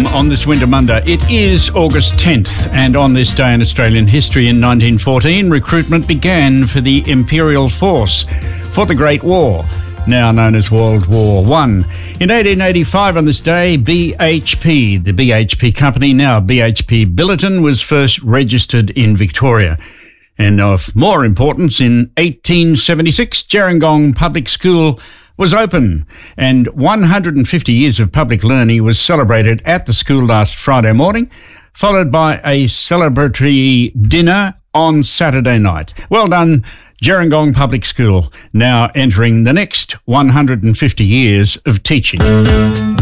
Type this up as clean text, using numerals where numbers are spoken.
Welcome on this Winter Monday. It is August 10th, and on this day in Australian history in 1914, recruitment began for the Imperial Force for the Great War, now known as World War I. In 1885 on this day, BHP, the BHP company, now BHP Billiton, was first registered in Victoria. And of more importance, in 1876, Gerringong Public School was open, and 150 years of public learning was celebrated at the school last Friday morning, followed by a celebratory dinner on Saturday night. Well done, Gerringong Public School, now entering the next 150 years of teaching.